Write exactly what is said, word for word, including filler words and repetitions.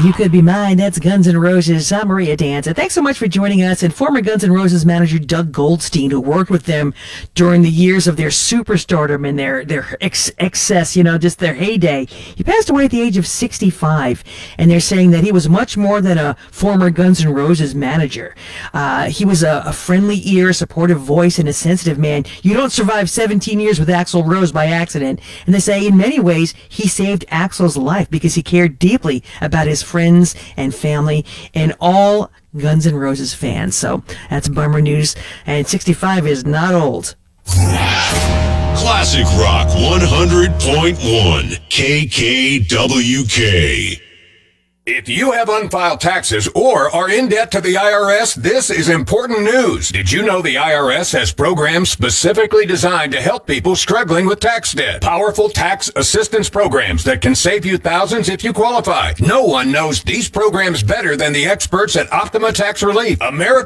You Could Be Mine. That's Guns N' Roses. I'm Maria Danza. Thanks so much for joining us. And former Guns N' Roses manager Doug Goldstein, who worked with them during the years of their superstardom and their, their ex- excess, you know, just their heyday. He passed away at the age of sixty-five. And they're saying that he was much more than a former Guns N' Roses manager. Uh, he was a, a friendly ear, supportive voice, and a sensitive man. You don't survive seventeen years with Axl Rose by accident. And they say in many ways he saved Axl's life because he cared deeply about his friends and family and all Guns N' Roses fans. So that's bummer news. And sixty-five is not old. Classic Rock one hundred point one K K W K. If you have unfiled taxes or are in debt to the I R S, this is important news. Did you know the I R S has programs specifically designed to help people struggling with tax debt? Powerful tax assistance programs that can save you thousands if you qualify. No one knows these programs better than the experts at Optima Tax Relief. America